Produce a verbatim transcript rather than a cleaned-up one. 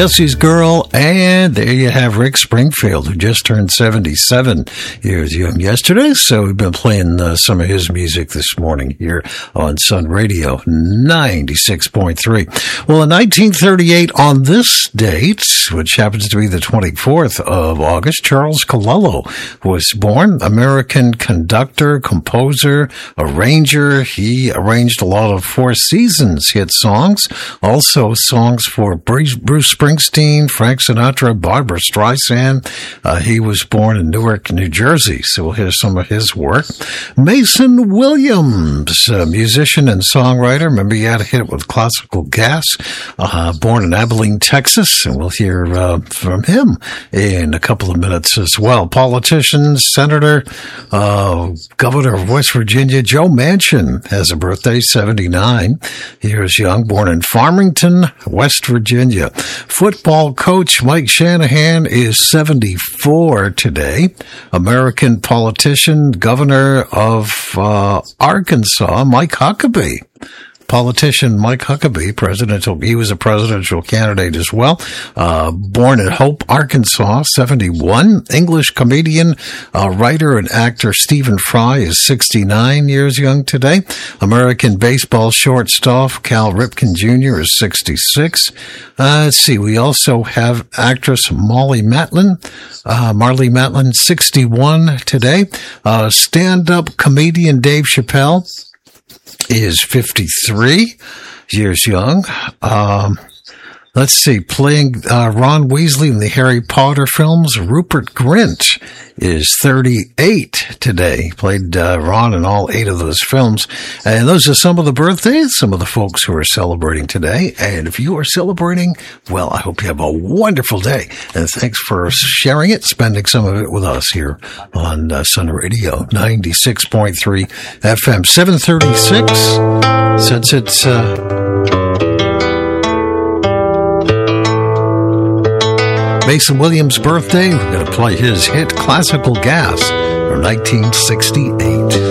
Jesse's Girl, and there you have Rick Springfield, who just turned seventy-seven years young yesterday. So we've been playing uh, some of his music this morning here on Sun Radio ninety-six point three. Well, in nineteen thirty-eight, on this date, which happens to be the twenty-fourth of August, Charles Colello was born. American conductor, composer, arranger. He arranged a lot of Four Seasons hit songs, also songs for Bruce Springsteen, Frank Sinatra, Barbra Streisand. Uh, he was born in Newark, New Jersey, so we'll hear some of his work. Mason Williams, a musician and songwriter. Remember, he had a hit with Classical Gas, uh, born in Abilene, Texas, and we'll hear uh, from him in a couple of minutes as well. Politician, senator, uh, governor of West Virginia, Joe Manchin has a birthday, seventy-nine years young, born in Farmington, West Virginia. Football coach Mike Shanahan is seventy-four today. American politician, governor of uh, Arkansas, Mike Huckabee. Politician Mike Huckabee, presidential, he was a presidential candidate as well. Uh, born in Hope, Arkansas, seventy-one. English comedian, uh, writer and actor Stephen Fry is sixty-nine years young today. American baseball shortstop Cal Ripken Junior is sixty-six. Uh, let's see, we also have actress Molly Matlin, uh, Marlee Matlin, sixty-one today. Uh, stand-up comedian Dave Chappelle is fifty-three years young. Um, let's see, playing uh, Ron Weasley in the Harry Potter films, Rupert Grint is thirty-eight today. He played uh, Ron in all eight of those films. And those are some of the birthdays, some of the folks who are celebrating today. And if you are celebrating, well, I hope you have a wonderful day. And thanks for sharing it, spending some of it with us here on uh, Sun Radio ninety-six point three F M. seven thirty-six, since it's... Uh, Mason Williams' birthday, we're going to play his hit Classical Gas from nineteen sixty-eight.